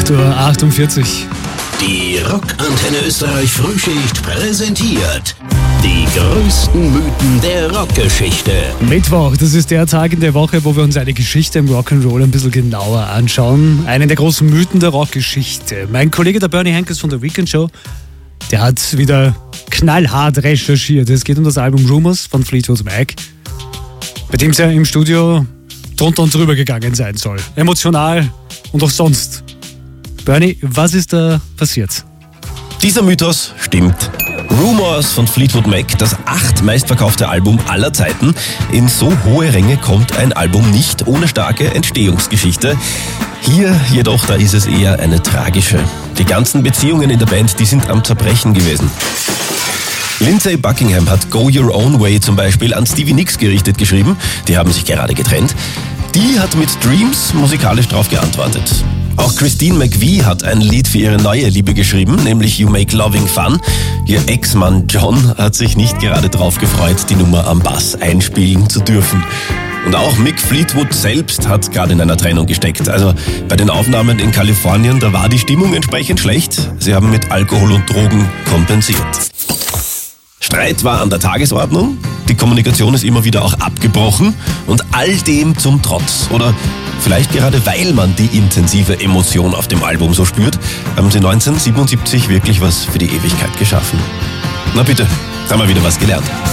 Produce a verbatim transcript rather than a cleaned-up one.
acht Uhr achtundvierzig. Die Rockantenne Österreich Frühschicht präsentiert die größten Mythen der Rockgeschichte. Mittwoch, das ist der Tag in der Woche, wo wir uns eine Geschichte im Rock'n'Roll ein bisschen genauer anschauen. Einen der großen Mythen der Rockgeschichte. Mein Kollege, der Bernie Henkes von der Weekend Show, der hat wieder knallhart recherchiert. Es geht um das Album Rumours von Fleetwood Mac, bei dem es ja im Studio drunter und drüber gegangen sein soll. Emotional und auch sonst. Bernie, was ist da passiert? Dieser Mythos stimmt. Rumours von Fleetwood Mac, das acht meistverkaufte Album aller Zeiten. In so hohe Ränge kommt ein Album nicht ohne starke Entstehungsgeschichte. Hier jedoch, da ist es eher eine tragische. Die ganzen Beziehungen in der Band, die sind am Zerbrechen gewesen. Lindsey Buckingham hat Go Your Own Way zum Beispiel an Stevie Nicks gerichtet geschrieben. Die haben sich gerade getrennt. Die hat mit Dreams musikalisch darauf geantwortet. Auch Christine McVie hat ein Lied für ihre neue Liebe geschrieben, nämlich You Make Loving Fun. Ihr Ex-Mann John hat sich nicht gerade drauf gefreut, die Nummer am Bass einspielen zu dürfen. Und auch Mick Fleetwood selbst hat gerade in einer Trennung gesteckt. Also bei den Aufnahmen in Kalifornien, da war die Stimmung entsprechend schlecht. Sie haben mit Alkohol und Drogen kompensiert. Streit war an der Tagesordnung, die Kommunikation ist immer wieder auch abgebrochen und all dem zum Trotz. Oder vielleicht gerade weil man die intensive Emotion auf dem Album so spürt, haben sie neunzehnhundertsiebenundsiebzig wirklich was für die Ewigkeit geschaffen. Na bitte, haben wir wieder was gelernt.